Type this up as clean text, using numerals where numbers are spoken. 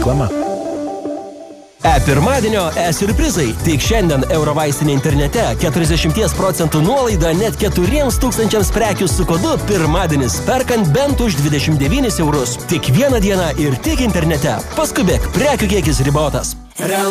Reklama. Pirmadienio siurprizai. Tik šiandien Eurovaistinė internete 40% nuolaida net 4,000 prekių su kodu pirmadienis, perkant bent už 29 eurus. Tik vieną dieną ir tik internete. Paskubėk, prekių kiekis ribotas.